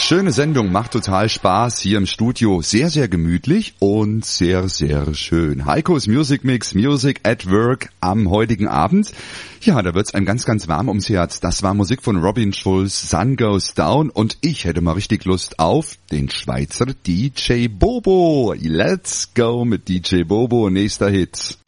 Schöne Sendung, macht total Spaß hier im Studio. Sehr, sehr gemütlich und sehr, sehr schön. Heikos Music Mix, Music at Work am heutigen Abend. Ja, da wird's einem ganz, ganz warm ums Herz. Das war Musik von Robin Schulz, Sun Goes Down. Und ich hätte mal richtig Lust auf den Schweizer DJ Bobo. Let's go mit DJ Bobo, nächster Hit.